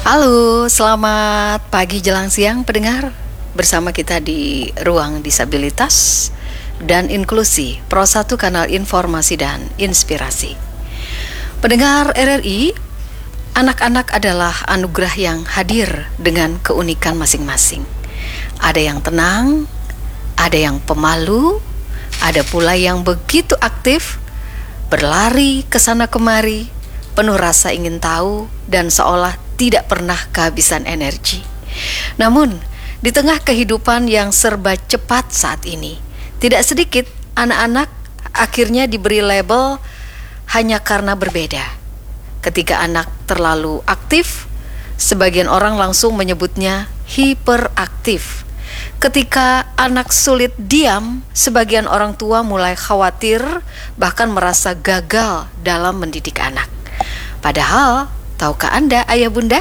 Halo, selamat pagi jelang siang pendengar. Bersama kita di Ruang Disabilitas dan Inklusi, Pro 1 Kanal Informasi dan Inspirasi. Pendengar RRI, anak-anak adalah anugerah yang hadir dengan keunikan masing-masing. Ada yang tenang, ada yang pemalu, ada pula yang begitu aktif, berlari ke sana kemari, penuh rasa ingin tahu dan seolah tidak pernah kehabisan energi. Namun, di tengah kehidupan yang serba cepat saat ini, tidak sedikit anak-anak akhirnya diberi label hanya karena berbeda. Ketika anak terlalu aktif, sebagian orang langsung menyebutnya hiperaktif. Ketika anak sulit diam, sebagian orang tua mulai khawatir, bahkan merasa gagal dalam mendidik anak. Padahal, tahukah Anda, ayah bunda?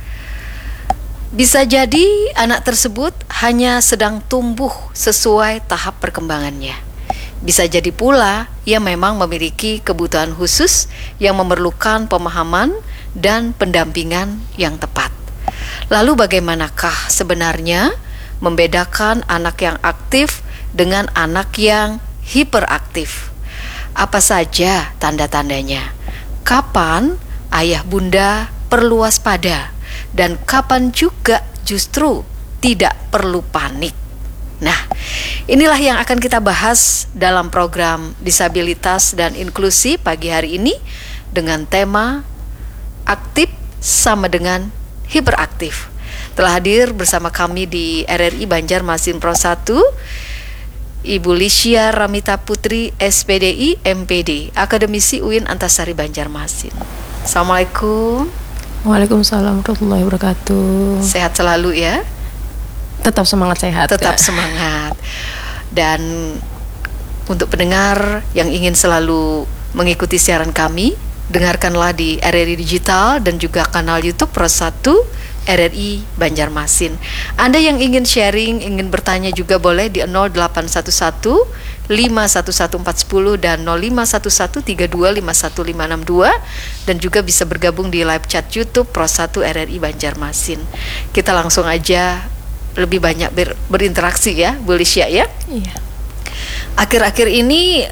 Bisa jadi anak tersebut hanya sedang tumbuh sesuai tahap perkembangannya. Bisa jadi pula ia memang memiliki kebutuhan khusus yang memerlukan pemahaman dan pendampingan yang tepat. Lalu bagaimanakah sebenarnya membedakan anak yang aktif dengan anak yang hiperaktif? Apa saja tanda-tandanya? Kapan ayah bunda perlu waspada dan kapan juga justru tidak perlu panik? Nah, inilah yang akan kita bahas dalam program Disabilitas dan Inklusi pagi hari ini dengan tema aktif sama dengan hiperaktif. Telah hadir bersama kami di RRI Banjarmasin Pro 1 Ibu Lisya Ramita Putri, SPDI, MPD, Akademisi UIN Antasari Banjarmasin. Assalamualaikum. Waalaikumsalam warahmatullahi wabarakatuh. Sehat selalu ya. Tetap semangat sehat. Tetap semangat. Dan untuk pendengar yang ingin selalu mengikuti siaran kami, dengarkanlah di RRI Digital dan juga kanal YouTube Pro 1 RRI Banjarmasin. Anda yang ingin sharing, ingin bertanya juga boleh di 0811 511410 dan 0511 32515562 dan juga bisa bergabung di live chat YouTube Pro 1 RRI Banjarmasin. Kita langsung aja lebih banyak berinteraksi ya, Bu Lisya ya. Iya. Akhir-akhir ini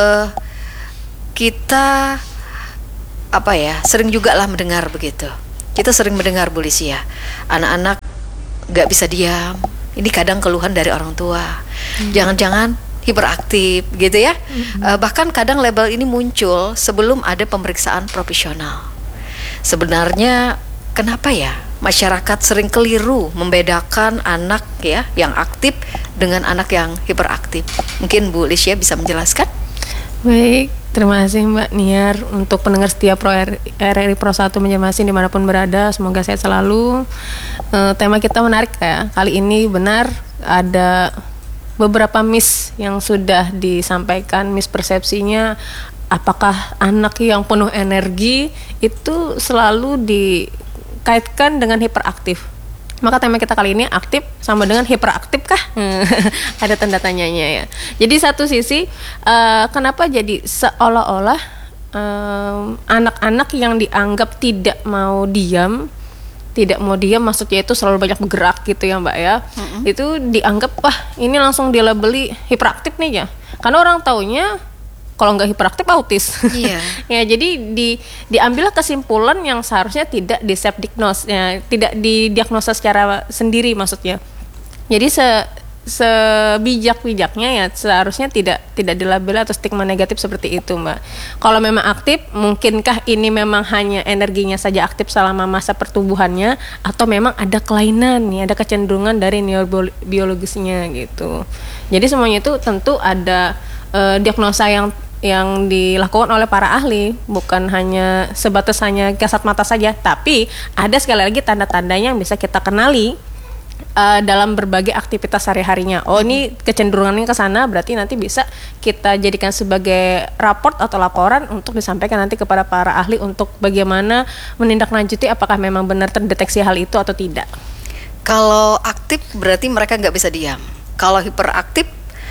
kita sering juga lah mendengar begitu. Kita sering mendengar, Bu Lisya, anak-anak gak bisa diam. Ini kadang keluhan dari orang tua. Jangan-jangan hiperaktif gitu ya. Bahkan kadang label ini muncul sebelum ada pemeriksaan profesional. Sebenarnya kenapa ya masyarakat sering keliru membedakan anak ya yang aktif dengan anak yang hiperaktif? Mungkin Bu Lisya bisa menjelaskan? Baik, terima kasih Mbak Niar. Untuk pendengar setia RRI Pro 1 Banjarmasin dimanapun berada, semoga sehat selalu. Tema kita menarik ya. Kali ini benar ada beberapa miss yang sudah disampaikan, mispersepsinya. Apakah anak yang penuh energi itu selalu dikaitkan dengan hiperaktif? Maka tema kita kali ini aktif sama dengan hiperaktif kah? Ada tanda tanyanya ya. Jadi satu sisi kenapa jadi seolah-olah anak-anak yang dianggap tidak mau diam maksudnya itu selalu banyak bergerak gitu ya Mbak ya. Itu dianggap ini langsung dilabeli hiperaktif nih ya. Karena orang taunya kalau nggak hiperaktif autis. Iya. Ya, jadi diambillah kesimpulan yang seharusnya tidak tidak didiagnosa secara sendiri maksudnya. Jadi sebijak-bijaknya ya seharusnya tidak dilabel atau stigma negatif seperti itu Mbak. Kalau memang aktif, mungkinkah ini memang hanya energinya saja aktif selama masa pertumbuhannya atau memang ada kelainan nih, ada kecenderungan dari neurobiologisnya gitu. Jadi semuanya itu tentu ada diagnosa yang dilakukan oleh para ahli, bukan hanya sebatas hanya kasat mata saja, tapi ada sekali lagi tanda-tandanya yang bisa kita kenali dalam berbagai aktivitas sehari-harinya. Oh, ini kecenderungannya ke sana, berarti nanti bisa kita jadikan sebagai raport atau laporan untuk disampaikan nanti kepada para ahli untuk bagaimana menindaklanjuti apakah memang benar terdeteksi hal itu atau tidak. Kalau aktif berarti mereka nggak bisa diam. Kalau hiperaktif,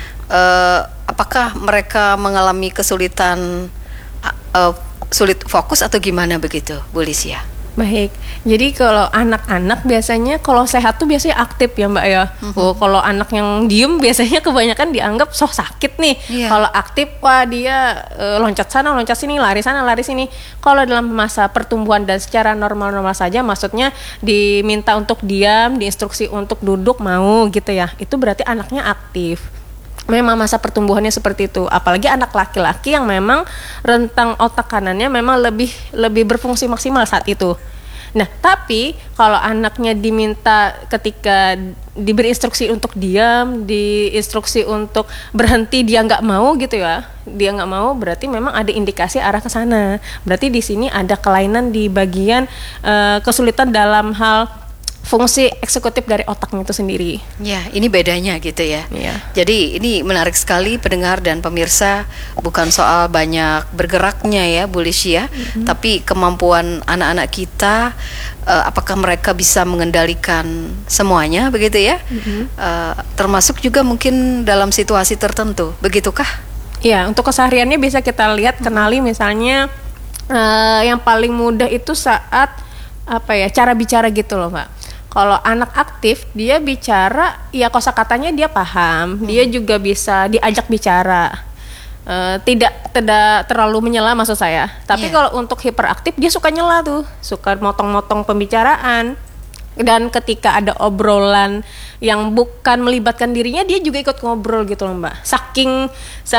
apakah mereka mengalami kesulitan, sulit fokus atau gimana begitu, Bu Lisya? Baik, jadi kalau anak-anak biasanya kalau sehat tuh biasanya aktif ya Mbak ya. Oh, kalau anak yang diem biasanya kebanyakan dianggap sakit nih. Iya. Kalau aktif, wah dia loncat sana, loncat sini, lari sana, lari sini. Kalau dalam masa pertumbuhan dan secara normal-normal saja, maksudnya diminta untuk diam, diinstruksi untuk duduk mau gitu ya. Itu berarti anaknya aktif. Memang masa pertumbuhannya seperti itu, apalagi anak laki-laki yang memang rentang otak kanannya memang lebih berfungsi maksimal saat itu. Nah, tapi kalau anaknya diminta ketika diberi instruksi untuk diam, diinstruksi untuk berhenti dia nggak mau gitu ya, dia nggak mau berarti memang ada indikasi arah ke sana. Berarti di sini ada kelainan di bagian kesulitan dalam hal fungsi eksekutif dari otaknya itu sendiri. Ya, ini bedanya gitu ya. Iya. Jadi ini menarik sekali pendengar dan pemirsa, bukan soal banyak bergeraknya ya Bu Lisya, tapi kemampuan anak-anak kita, apakah mereka bisa mengendalikan semuanya begitu ya? Termasuk juga mungkin dalam situasi tertentu, begitukah? Ya, untuk kesehariannya bisa kita lihat, kenali misalnya yang paling mudah itu saat cara bicara gitu loh Mbak. Kalau anak aktif, dia bicara, ya kosakatanya dia paham, dia juga bisa diajak bicara, tidak terlalu menyela maksud saya. Tapi kalau untuk hiperaktif, dia suka nyela tuh, suka motong-motong pembicaraan. Dan ketika ada obrolan yang bukan melibatkan dirinya, dia juga ikut ngobrol gitu loh Mbak. Saking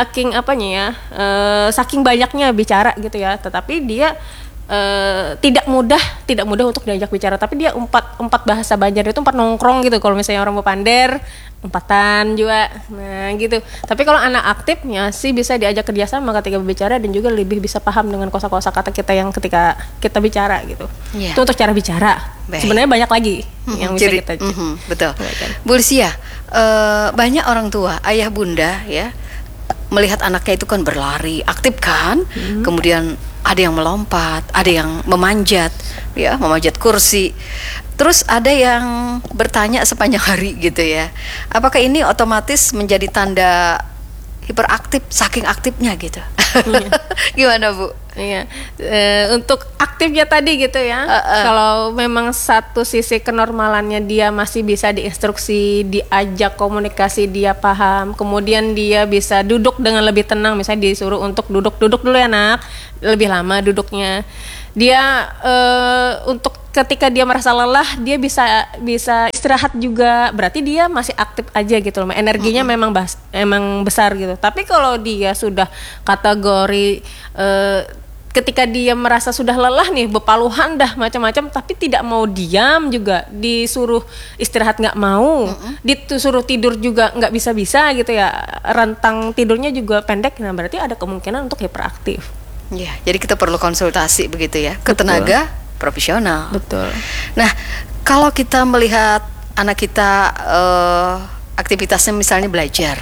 saking banyaknya bicara gitu ya, tetapi dia tidak mudah untuk diajak bicara, tapi dia empat bahasa Banjar itu empat nongkrong gitu. Kalau misalnya orang Pander, empatan juga, nah gitu. Tapi kalau anak aktifnya sih bisa diajak kerjasama ketika berbicara dan juga lebih bisa paham dengan kosa-kosa kata kita yang ketika kita bicara gitu. Itu untuk cara bicara. Baik. Sebenarnya banyak lagi yang bisa kita betul. Bu Lisya, banyak orang tua, ayah bunda ya, melihat anaknya itu kan berlari, aktif kan, kemudian ada yang melompat, ada yang memanjat, ya, memanjat kursi. Terus ada yang bertanya sepanjang hari gitu ya. Apakah ini otomatis menjadi tanda hiperaktif, saking aktifnya gitu? Gimana Bu? Iya, untuk aktifnya tadi gitu ya. Kalau memang satu sisi kenormalannya dia masih bisa diinstruksi, diajak komunikasi, dia paham, kemudian dia bisa duduk dengan lebih tenang, misalnya disuruh untuk duduk dulu ya nak, lebih lama duduknya. Dia untuk ketika dia merasa lelah, dia bisa istirahat juga, berarti dia masih aktif aja gitu loh. Energinya memang besar gitu. Tapi kalau dia sudah kategori ketika dia merasa sudah lelah nih, bepaluhan dah macam-macam, tapi tidak mau diam juga, disuruh istirahat nggak mau, disuruh tidur juga nggak bisa gitu ya, rentang tidurnya juga pendek, nah berarti ada kemungkinan untuk hiperaktif. Ya, jadi kita perlu konsultasi begitu ya, ke tenaga profesional. Betul. Nah, kalau kita melihat anak kita aktivitasnya misalnya belajar,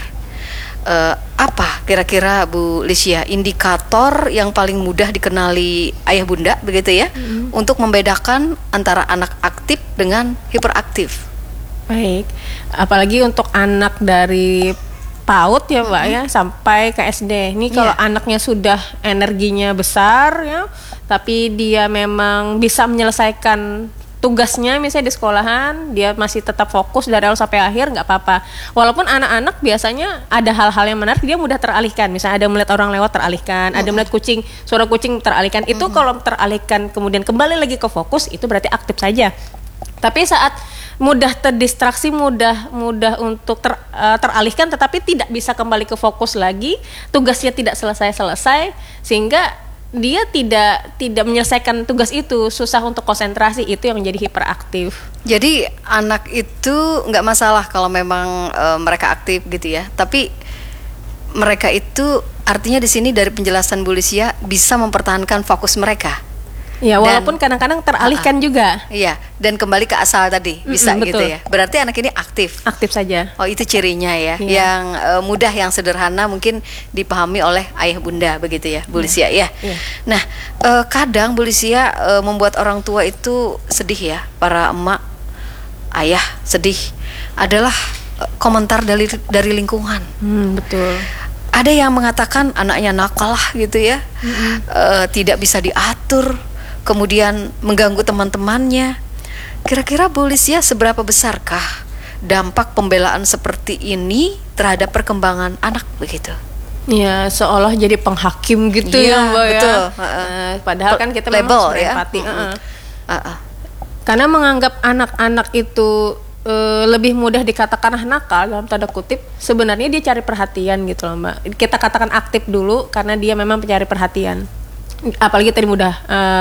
apa kira-kira Bu Lisya indikator yang paling mudah dikenali ayah bunda begitu ya, untuk membedakan antara anak aktif dengan hiperaktif? Baik, apalagi untuk anak dari PAUD ya Mbak ya sampai ke SD. Ini kalau anaknya sudah energinya besar ya, tapi dia memang bisa menyelesaikan tugasnya misalnya di sekolahan, dia masih tetap fokus dari awal sampai akhir, nggak apa-apa. Walaupun anak-anak biasanya ada hal-hal yang menarik, dia mudah teralihkan. Misalnya ada melihat orang lewat teralihkan, ada melihat kucing, suara kucing teralihkan. Itu kalau teralihkan kemudian kembali lagi ke fokus, itu berarti aktif saja. Tapi saat mudah terdistraksi, mudah untuk teralihkan, tetapi tidak bisa kembali ke fokus lagi, tugasnya tidak selesai, sehingga dia tidak menyelesaikan tugas itu, susah untuk konsentrasi, itu yang menjadi hiperaktif. Jadi anak itu nggak masalah kalau memang mereka aktif gitu ya, tapi mereka itu artinya di sini dari penjelasan Bu Lisya bisa mempertahankan fokus mereka. Ya, walaupun kadang-kadang teralihkan juga. Iya, dan kembali ke asal tadi bisa gitu ya. Berarti anak ini aktif. Aktif saja. Oh, itu cirinya ya. Yang mudah, yang sederhana mungkin dipahami oleh ayah bunda begitu ya, Bu Lisya ya. Nah, kadang Bu Lisya membuat orang tua itu sedih ya, para emak, ayah sedih adalah komentar dari lingkungan. Betul. Ada yang mengatakan anaknya nakal lah gitu ya, tidak bisa diatur. kemudian mengganggu teman-temannya. Kira-kira Bu Lisia, seberapa besarkah dampak pembelaan seperti ini terhadap perkembangan anak begitu? Ya, seolah jadi penghakim gitu ya, Mbak betul. Padahal kan kita label, memang ya. empati. Karena menganggap anak-anak itu lebih mudah dikatakan nakal dalam tanda kutip, sebenarnya dia cari perhatian gitu loh, Mbak. Kita katakan aktif dulu karena dia memang pencari perhatian. Apalagi tadi mudah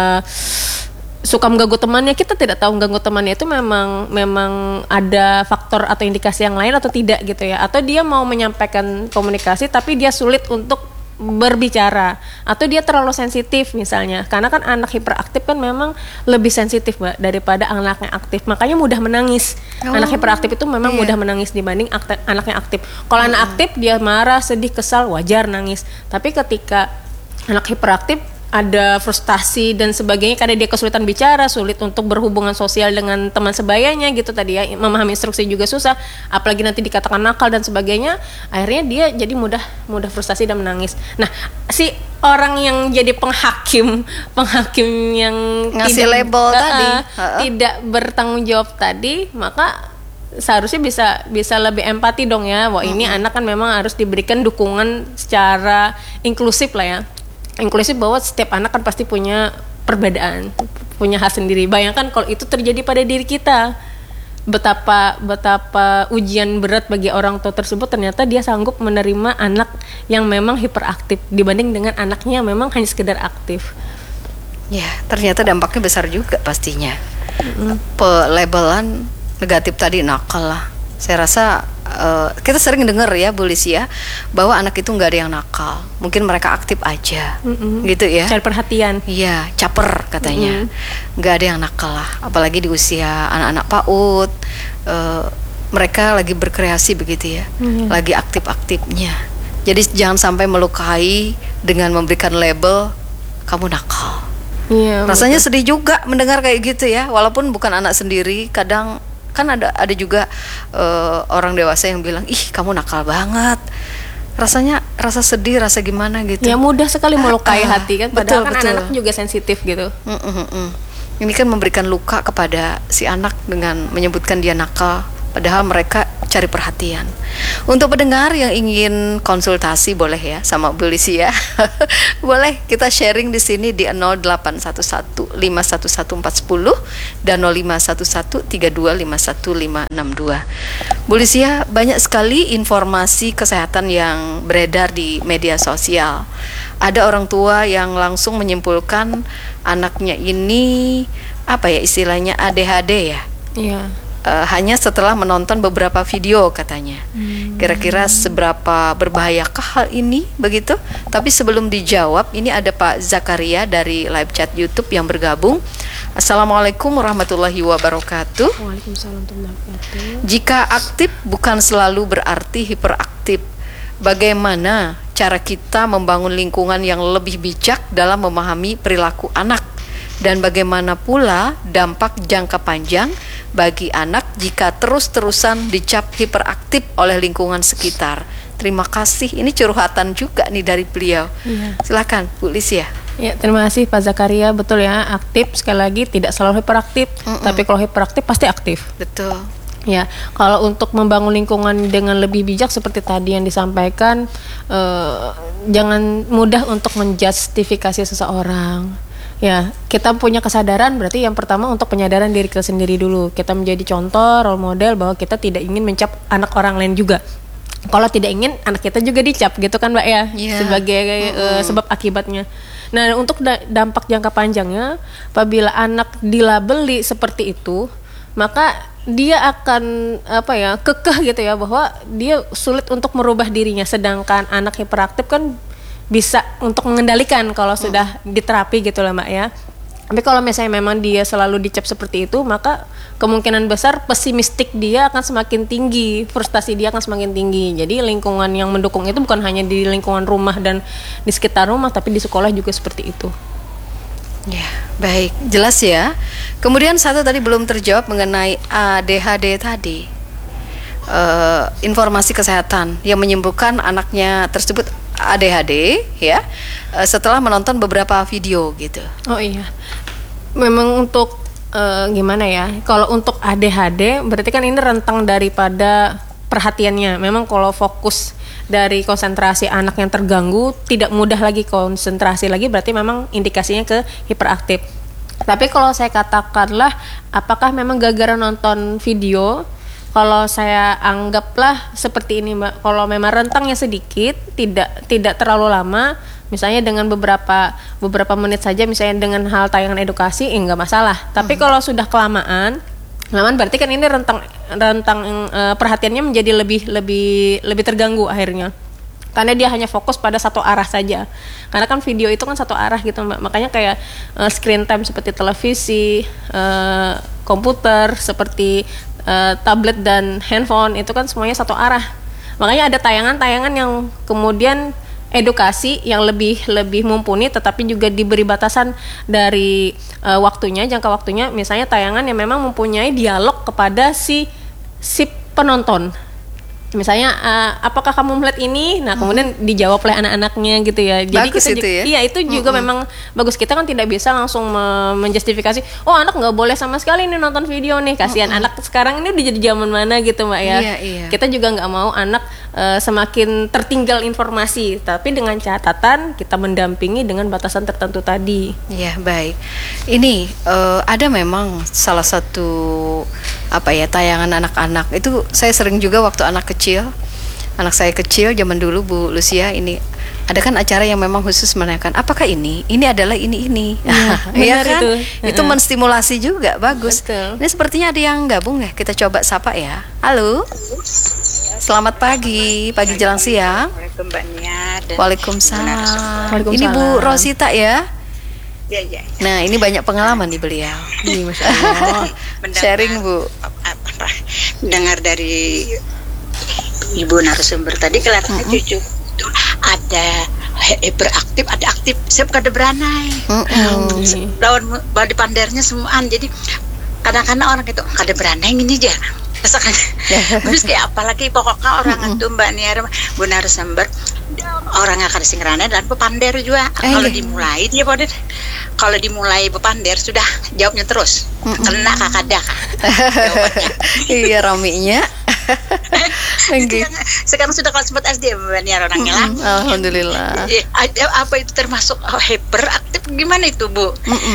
suka mengganggu temannya, kita tidak tahu mengganggu temannya itu memang ada faktor atau indikasi yang lain atau tidak gitu ya, atau dia mau menyampaikan komunikasi tapi dia sulit untuk berbicara, atau dia terlalu sensitif misalnya, karena kan anak hiperaktif kan memang lebih sensitif, Mbak, daripada anaknya aktif, makanya mudah menangis. Anak hiperaktif itu memang mudah menangis dibanding anaknya aktif. Kalau anak aktif dia marah, sedih, kesal, wajar nangis, tapi ketika anak hiperaktif ada frustasi dan sebagainya karena dia kesulitan bicara, sulit untuk berhubungan sosial dengan teman sebayanya gitu tadi ya, memahami instruksi juga susah, apalagi nanti dikatakan nakal dan sebagainya, akhirnya dia jadi mudah frustasi dan menangis. Nah, si orang yang jadi penghakim yang ngasih label tadi, tidak bertanggung jawab tadi, maka seharusnya bisa lebih empati dong ya. Wah, ini anak kan memang harus diberikan dukungan secara inklusif lah ya. Inklusif bahwa setiap anak kan pasti punya perbedaan, punya khas sendiri. Bayangkan kalau itu terjadi pada diri kita, betapa ujian berat bagi orang tua tersebut. Ternyata dia sanggup menerima anak yang memang hiperaktif dibanding dengan anaknya yang memang hanya sekedar aktif. Ya, ternyata dampaknya besar juga pastinya. Pelabelan negatif tadi, nakal lah. Saya rasa kita sering dengar ya, Bu Lisia, bahwa anak itu nggak ada yang nakal, mungkin mereka aktif aja, gitu ya. Cari perhatian. Iya, caper katanya. Nggak ada yang nakal lah, apalagi di usia anak-anak PAUD. Mereka lagi berkreasi begitu ya, lagi aktif-aktifnya. Jadi jangan sampai melukai dengan memberikan label kamu nakal. Iya, rasanya sedih juga mendengar kayak gitu ya, walaupun bukan anak sendiri. Kadang kan ada juga orang dewasa yang bilang, ih kamu nakal banget. Rasanya rasa sedih, rasa gimana gitu. Ya mudah sekali melukai hati kan, padahal kan betul. anak-anak juga sensitif gitu. Ini kan memberikan luka kepada si anak dengan menyebutkan dia nakal, padahal mereka cari perhatian. Untuk pendengar yang ingin konsultasi boleh ya sama Bu Lisia. Boleh kita sharing di sini di 0811 511410 dan 0511 3251562. Bu Lisia, banyak sekali informasi kesehatan yang beredar di media sosial. Ada orang tua yang langsung menyimpulkan anaknya ini apa ya istilahnya, ADHD ya. Iya. Hanya setelah menonton beberapa video katanya. Kira-kira seberapa berbahayakah hal ini begitu? Tapi sebelum dijawab, ini ada Pak Zakaria dari live chat YouTube yang bergabung. Assalamualaikum warahmatullahi wabarakatuh. Waalaikumsalam warahmatullahi wabarakatuh. Jika aktif bukan selalu berarti hiperaktif. Bagaimana cara kita membangun lingkungan yang lebih bijak dalam memahami perilaku anak? Dan bagaimana pula dampak jangka panjang bagi anak jika terus-terusan dicap hiperaktif oleh lingkungan sekitar? Terima kasih. Ini curhatan juga nih dari beliau. Silakan Bu Lisia. Ya, terima kasih Pak Zakaria. Betul ya, aktif sekali lagi tidak selalu hiperaktif, tapi kalau hiperaktif pasti aktif. Betul. Ya, kalau untuk membangun lingkungan dengan lebih bijak seperti tadi yang disampaikan, jangan mudah untuk menjustifikasi seseorang. Ya, kita punya kesadaran, berarti yang pertama untuk penyadaran diri kita sendiri dulu. Kita menjadi contoh, role model bahwa kita tidak ingin mencap anak orang lain juga. Kalau tidak ingin, anak kita juga dicap gitu kan Mbak ya, sebagai sebab akibatnya. Nah, untuk dampak jangka panjangnya, apabila anak dilabeli seperti itu, maka dia akan kekeh gitu ya, bahwa dia sulit untuk merubah dirinya. Sedangkan anak hiperaktif kan bisa untuk mengendalikan kalau sudah diterapi gitu lah Mbak ya. Tapi kalau misalnya memang dia selalu dicap seperti itu, maka kemungkinan besar pesimistik dia akan semakin tinggi, frustasi dia akan semakin tinggi. Jadi lingkungan yang mendukung itu bukan hanya di lingkungan rumah dan di sekitar rumah, tapi di sekolah juga seperti itu. Ya, baik, jelas ya. Kemudian satu tadi belum terjawab mengenai ADHD tadi. Informasi kesehatan yang menyembuhkan anaknya tersebut ADHD ya, setelah menonton beberapa video gitu. Oh iya. Memang untuk gimana ya? Kalau untuk ADHD berarti kan ini rentang daripada perhatiannya. Memang kalau fokus dari konsentrasi anak yang terganggu, tidak mudah lagi konsentrasi lagi, berarti memang indikasinya ke hiperaktif. Tapi kalau saya katakanlah apakah memang gara-gara nonton video, kalau saya anggaplah seperti ini Mbak, kalau memang rentangnya sedikit, tidak terlalu lama, misalnya dengan beberapa menit saja, misalnya dengan hal tayangan edukasi, enggak masalah. Tapi kalau sudah kelamaan berarti kan ini rentang perhatiannya menjadi lebih terganggu akhirnya. Karena dia hanya fokus pada satu arah saja. Karena kan video itu kan satu arah gitu Mbak. Makanya kayak screen time seperti televisi, komputer, seperti tablet dan handphone itu kan semuanya satu arah. Makanya ada tayangan-tayangan yang kemudian edukasi yang lebih mumpuni, tetapi juga diberi batasan dari jangka waktunya. Misalnya tayangan yang memang mempunyai dialog kepada si penonton. Misalnya apakah kamu melihat ini? Nah, kemudian dijawab oleh anak-anaknya gitu ya. Jadi bagus kita itu ya. Iya, itu juga memang bagus. Kita kan tidak bisa langsung menjustifikasi, oh anak nggak boleh sama sekali nih nonton video nih. Kasihan anak sekarang ini udah jadi zaman mana gitu Mbak ya. Iya. Kita juga nggak mau anak semakin tertinggal informasi, tapi dengan catatan kita mendampingi dengan batasan tertentu tadi. Iya, baik. Ini ada memang salah satu tayangan anak-anak itu saya sering juga waktu anak saya kecil zaman dulu Bu Lucia, ini ada kan acara yang memang khusus menanyakan apakah ini adalah ini ya kan itu Uh-uh. menstimulasi juga, bagus. Betul. Ini sepertinya ada yang gabung ya, kita coba sapa ya. Halo, selamat pagi jelang siang. Waalaikumsalam Mbak Nia dan Waalaikumsalam. Waalaikumsalam. Ini Bu Rosita ya. ya. Nah, ini banyak pengalaman nih beliau. Masya Allah. Sharing Bu. Dengar dari Ibu narasumber tadi, kelihatannya cucu itu ada hiperaktif, ada aktif, saya bukan ada beranai. Lawan body pandernya semuaan. Jadi kadang-kadang orang itu kada beranai ini aja. Terus kayak apalagi pokoknya orang itu Mbak Nia, Bu narasumber, orang yang kada singrana dan pepander juga. Kalau dimulai dia pada, kalau dimulai pepander sudah jawabnya terus kena kakadak jawabannya. Iya, raminya. Itu yang sekarang sudah kelas 4 SD Mbak Nia orangnya lah. Alhamdulillah. Apa itu termasuk hiperaktif gimana itu Bu?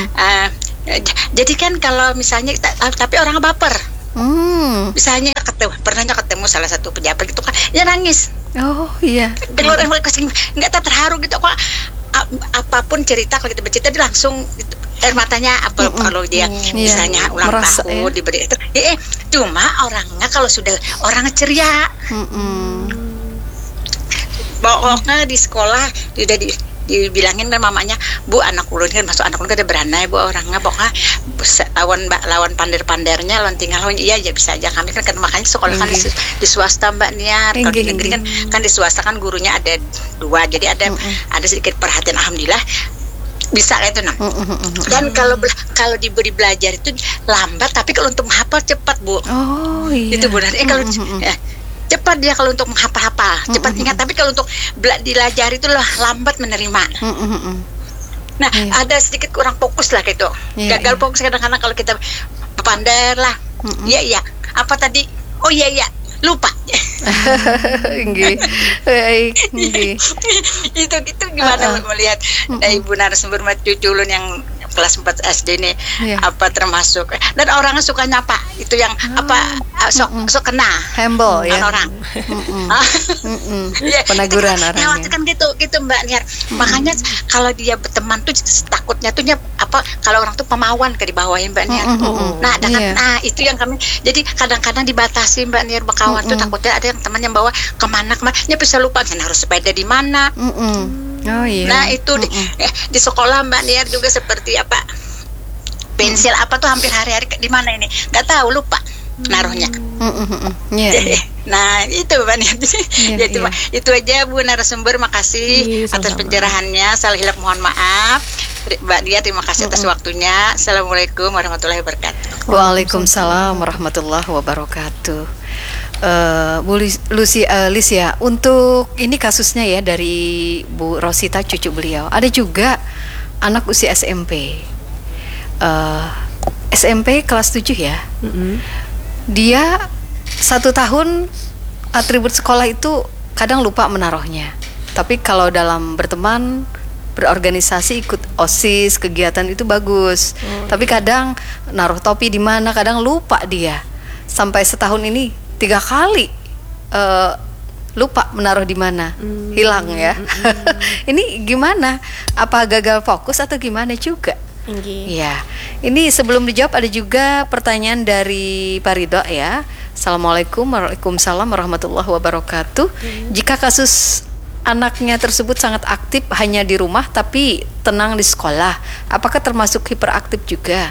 Jadi kan kalau misalnya tapi orang baper. Misalnya pernah ketemu salah satu pejabat gitu kan, dia nangis. Oh iya. Dan orang nggak terharu gitu kok. Apapun cerita, kalau kita bercerita dia langsung air matanya apa kalau dia misalnya ulang merasa, tahun diberi itu. Cuma orangnya kalau sudah orangnya ceria. Pokoknya di sekolah udah dibilangin kan mamanya, Bu anak ulun kan masuk, anak ulun kan ada beranai Bu orangnya, pokoknya lawan pander-pandernya, lawan tinggal lawan iya aja bisa aja kami kan makanya sekolah kan di swasta Mbak Nia. Kalau di negeri kan di swasta kan gurunya ada 2, jadi ada sedikit perhatian, alhamdulillah bisa kayak itu. Dan kalau diberi belajar itu lambat, tapi kalau untuk menghafal cepat Bu. Oh iya. Itu benar. Kalau cepat dia kalau untuk menghafal-hafal, cepat ingat, tapi kalau untuk dilajari itu lambat menerima. Nah, ada sedikit kurang fokus lah gitu. Gagal fokus kadang-kadang kalau kita pandai lah. Iya. Apa tadi? Oh iya. Lupa. Itu gimana melihat Ibu narasumber cucu ulun yang kelas 4 SD nih, apa termasuk dan orangnya suka nyapa itu yang sok kena humble ya orang. Peneguran orangnya. Kan gitu Mbak Niar. Makanya kalau dia berteman tuh takutnya tuh kalau orang tuh pemawan ke dibawain Mbak Niar. Nah itu yang kami, jadi kadang-kadang dibatasi Mbak Niar berkawan tuh, takutnya ada yang teman yang bawa kemana bisa lupa kan harus sepeda di mana. Oh iya. Nah itu di sekolah Mbak Niar juga seperti apa, pensil apa tuh hampir hari-hari di mana ini nggak tahu, lupa naruhnya. Nah itu Mbak Niar. Itu aja Bu narasumber, makasih atas pencerahannya. Salah hilap mohon maaf Mbak Dia, terima kasih atas waktunya. Assalamualaikum warahmatullahi wabarakatuh. Waalaikumsalam warahmatullahi wabarakatuh. Bu Lucia, untuk ini kasusnya ya dari Bu Rosita cucu beliau, ada juga anak usia SMP. SMP kelas 7 ya. Dia 1 tahun atribut sekolah itu kadang lupa menaruhnya. Tapi kalau dalam berteman, berorganisasi, ikut OSIS, kegiatan itu bagus. Tapi kadang naruh topi di mana, kadang lupa dia. Sampai setahun ini 3 kali lupa menaruh di mana, hilang ya. Ini gimana? Apa gagal fokus atau gimana juga? Ya, ini sebelum dijawab ada juga pertanyaan dari Pak Ridho ya. Assalamualaikum, waalaikumsalam warahmatullahi wabarakatuh. Jika kasus anaknya tersebut sangat aktif hanya di rumah tapi tenang di sekolah, apakah termasuk hiperaktif juga?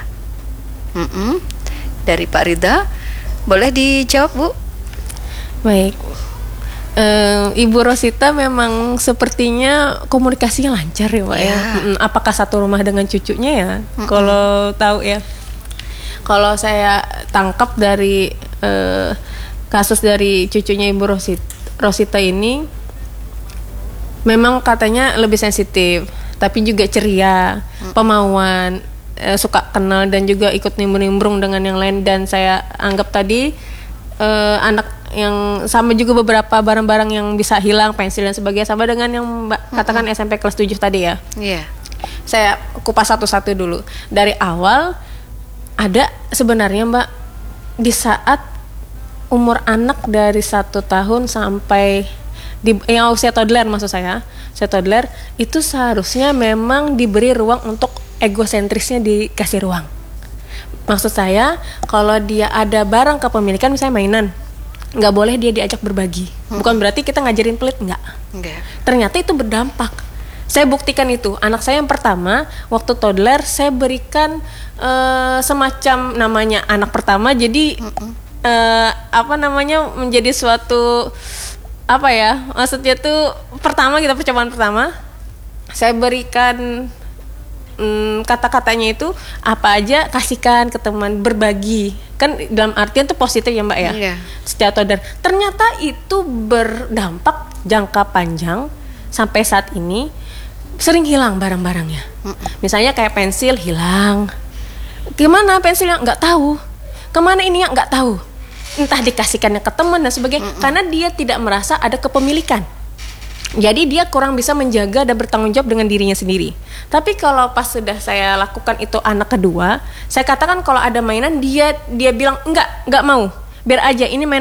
Dari Pak Ridha, boleh dijawab Bu? Baik, Ibu Rosita memang sepertinya komunikasinya lancar ya Pak ya. Apakah satu rumah dengan cucunya ya? Kalau tahu ya, kalau saya tangkap dari kasus dari cucunya Ibu Rosita ini, memang katanya lebih sensitif, tapi juga ceria, pemauan, suka kenal dan juga ikut nimbrung-nimbrung dengan yang lain. Dan saya anggap tadi anak yang sama juga beberapa barang-barang yang bisa hilang, pensil dan sebagainya, sama dengan yang Mbak katakan SMP kelas 7 tadi ya. Saya kupas satu-satu dulu. Dari awal ada sebenarnya Mbak, di saat umur anak dari 1 tahun sampai yang usia toddler, maksud saya toddler itu seharusnya memang diberi ruang untuk egosentrisnya, dikasih ruang. Maksud saya, kalau dia ada barang kepemilikan, misalnya mainan, nggak boleh dia diajak berbagi. Bukan berarti kita ngajarin pelit, nggak. Ternyata itu berdampak. Saya buktikan itu. Anak saya yang pertama, waktu toddler, saya berikan semacam namanya anak pertama. Jadi menjadi suatu maksudnya tuh pertama, kita percobaan pertama. Saya berikan kata-katanya itu apa aja, kasihkan ke teman, berbagi, kan dalam artian tuh positif ya Mbak ya. Sejak toddler ternyata itu berdampak jangka panjang sampai saat ini. Sering hilang barang-barangnya. Misalnya kayak pensil hilang, gimana pensilnya nggak tahu, kemana ini yang nggak tahu, entah dikasihkannya ke teman dan sebagainya, karena dia tidak merasa ada kepemilikan. Jadi dia kurang bisa menjaga dan bertanggung jawab dengan dirinya sendiri. Tapi kalau pas sudah saya lakukan itu anak kedua, saya katakan kalau ada mainan, dia bilang enggak mau, biar aja ini main